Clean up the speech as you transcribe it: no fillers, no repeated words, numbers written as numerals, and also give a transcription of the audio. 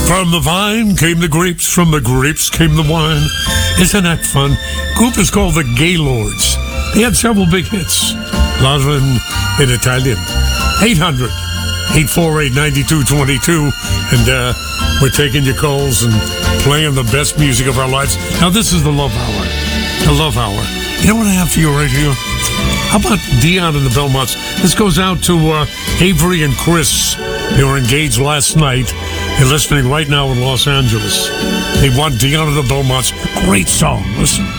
From the vine came the grapes, from the grapes came the wine. Isn't that fun? Group is called the Gaylords. They had several big hits. A lot of them in Italian. 800-848-9222. And we're taking your calls and playing the best music of our lives. Now, this is the Love Hour. The Love Hour. You know what I have for you right here? How about Dion and the Belmonts? This goes out to Avery and Chris. They were engaged last night. They're listening right now in Los Angeles. They want Dion and the Belmonts. Great song. Listen.